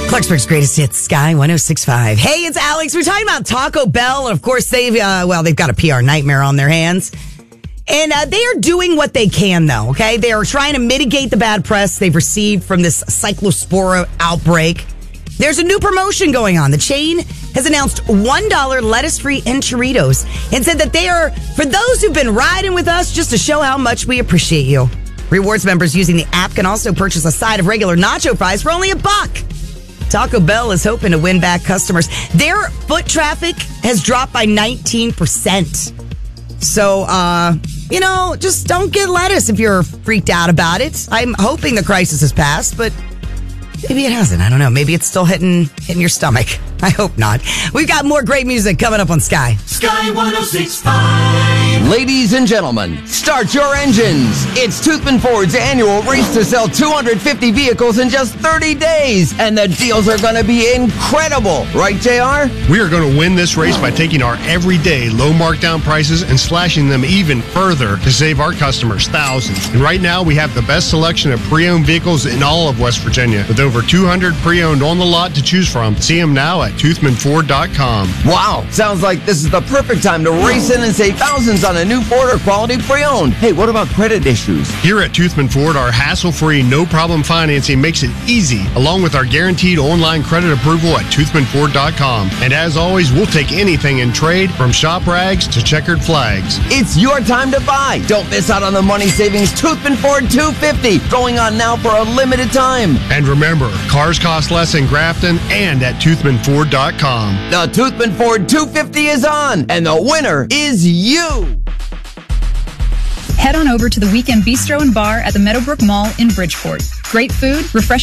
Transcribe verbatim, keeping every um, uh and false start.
Clarksburg's greatest hits, Sky one oh six point five. Hey, it's Alex. We're talking about Taco Bell. And of course, they've, uh, well, they've got a P R nightmare on their hands. And uh, they are doing what they can, though, okay? They are trying to mitigate the bad press they've received from this cyclospora outbreak. There's a new promotion going on. The chain has announced one dollar lettuce-free enchiladas and said that they are for those who've been riding with us just to show how much we appreciate you. Rewards members using the app can also purchase a side of regular nacho fries for only a buck. Taco Bell is hoping to win back customers. Their foot traffic has dropped by nineteen percent. So, uh, you know, just don't get lettuce if you're freaked out about it. I'm hoping the crisis has passed, but maybe it hasn't. I don't know. Maybe it's still hitting hitting your stomach. I hope not. We've got more great music coming up on Sky. Sky one oh six point five. Ladies and gentlemen, start your engines. It's Toothman Ford's annual race to sell two hundred fifty vehicles in just thirty days. And the deals are going to be incredible. Right, J R? We are going to win this race by taking our everyday low markdown prices and slashing them even further to save our customers thousands. And right now, we have the best selection of pre-owned vehicles in all of West Virginia. With over two hundred pre-owned on the lot to choose from. See them now at toothman ford dot com. Wow, sounds like this is the perfect time to race in and save thousands on a new Ford or quality pre-owned. Hey, what about credit issues? Here at Toothman Ford, our hassle-free, no-problem financing makes it easy, along with our guaranteed online credit approval at toothman ford dot com. And as always, we'll take anything in trade, from shop rags to checkered flags. It's your time to buy. Don't miss out on the money savings Toothman Ford two fifty, going on now for a limited time. And remember, cars cost less in Grafton and at toothman ford dot com. The Toothman Ford two fifty is on, and the winner is you. Head on over to the Weekend Bistro and Bar at the Meadowbrook Mall in Bridgeport. Great food, refreshing